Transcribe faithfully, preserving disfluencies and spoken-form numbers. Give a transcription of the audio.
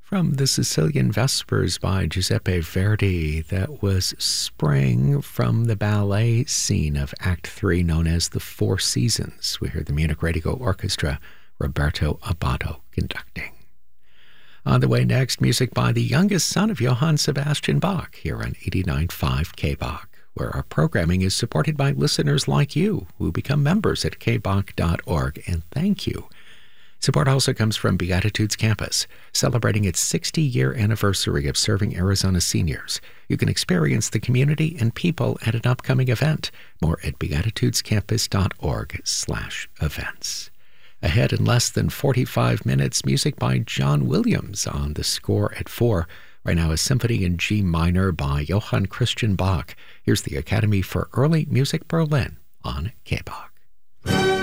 From the Sicilian Vespers by Giuseppe Verdi, that was Spring from the ballet scene of Act Three, known as The Four Seasons. We heard the Munich Radio Orchestra, Roberto Abbado conducting. On the way next, music by the youngest son of Johann Sebastian Bach here on eighty-nine point five K B O C, where our programming is supported by listeners like you who become members at k b o c dot org, and thank you. Support also comes from Beatitudes Campus, celebrating its sixty-year anniversary of serving Arizona seniors. You can experience the community and people at an upcoming event. More at beatitudescampus.org slash events. Ahead in less than forty-five minutes, music by John Williams on the score at four. Right now, a symphony in G minor by Johann Christian Bach. Here's the Academy for Early Music Berlin on K B O C.